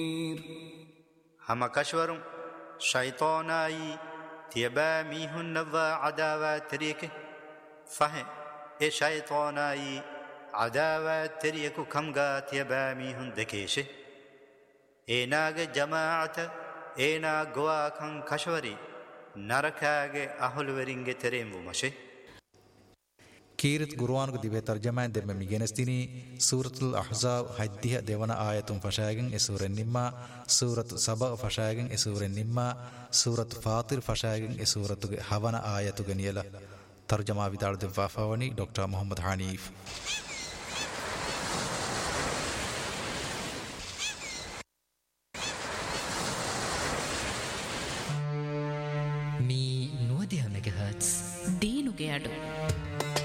هم كشورم شيطاناي تيبا ميهن نظا عداوات تريكه فهم اي شيطاناي عداوات تريكو كمغا تيبا ميهن دكيشه اي ناغ جماعة اي نا غواكن كشوري نركاغ اهل ورينگه تريم ومشه كيرت قرآن دي بترجمة دم ميجنستيني سورة الأحزاب هديها ديوانا آية فشاغن سورة النما سورة سبأ فشاغن سورة النما سورة فاطر فشاغن سورة هوانا آية غنيلا ترجمة بدار دفافوني دكتور محمد حنيف